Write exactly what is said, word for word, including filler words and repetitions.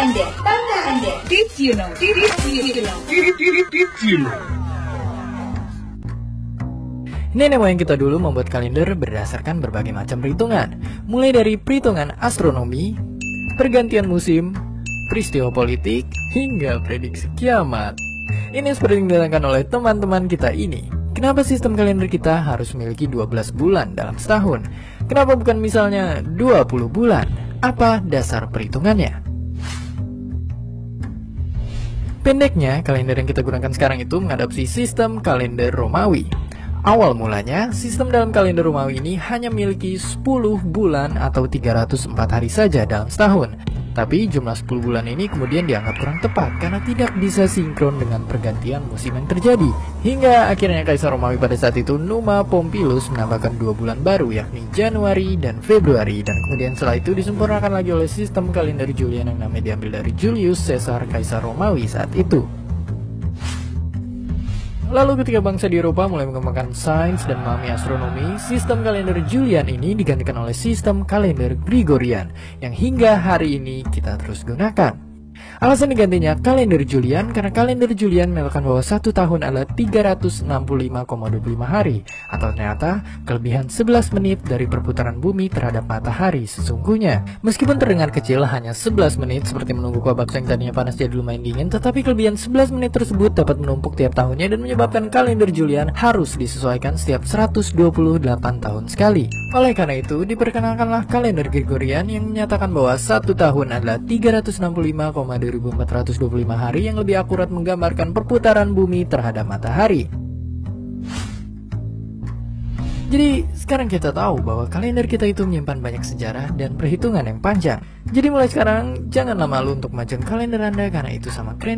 Anda, tanda Anda. Did you know? Did you know? Did, did, did you know? Nenek moyang kita dulu membuat kalender berdasarkan berbagai macam perhitungan, mulai dari perhitungan astronomi, pergantian musim, peristiwa politik, hingga prediksi kiamat. Ini seperti yang diterangkan oleh teman-teman kita ini. Kenapa sistem kalender kita harus memiliki dua belas bulan dalam setahun? Kenapa bukan misalnya dua puluh bulan? Apa dasar perhitungannya? Pendeknya, kalender yang kita gunakan sekarang itu mengadopsi sistem kalender Romawi. Awal mulanya, sistem dalam kalender Romawi ini hanya memiliki sepuluh bulan atau tiga ratus empat hari saja dalam setahun. Tapi jumlah sepuluh bulan ini kemudian dianggap kurang tepat karena tidak bisa sinkron dengan pergantian musim yang terjadi. Hingga akhirnya Kaisar Romawi pada saat itu, Numa Pompilius, menambahkan dua bulan baru yakni Januari dan Februari. Dan kemudian setelah itu disempurnakan lagi oleh sistem kalender Julian yang namanya diambil dari Julius Caesar, Kaisar Romawi saat itu. Lalu ketika bangsa di Eropa mulai mengembangkan sains dan memahami astronomi, sistem kalender Julian ini digantikan oleh sistem kalender Gregorian yang hingga hari ini kita terus gunakan. Alasan digantinya kalender Julian karena kalender Julian mengatakan bahwa satu tahun adalah tiga ratus enam puluh lima koma dua puluh lima hari, atau ternyata kelebihan sebelas menit dari perputaran bumi terhadap matahari sesungguhnya. Meskipun terdengar kecil, hanya sebelas menit seperti menunggu kuabab yang tadinya panas jadi lumayan dingin, tetapi kelebihan sebelas menit tersebut dapat menumpuk tiap tahunnya dan menyebabkan kalender Julian harus disesuaikan setiap seratus dua puluh delapan tahun sekali. Oleh karena itu, diperkenalkanlah kalender Gregorian yang menyatakan bahwa satu tahun adalah tiga ratus enam puluh lima koma dua ribu empat ratus dua puluh lima hari yang lebih akurat menggambarkan perputaran bumi terhadap matahari. Jadi sekarang kita tahu bahwa kalender kita itu menyimpan banyak sejarah dan perhitungan yang panjang. Jadi mulai sekarang janganlah malu untuk memajang kalender Anda karena itu sama keren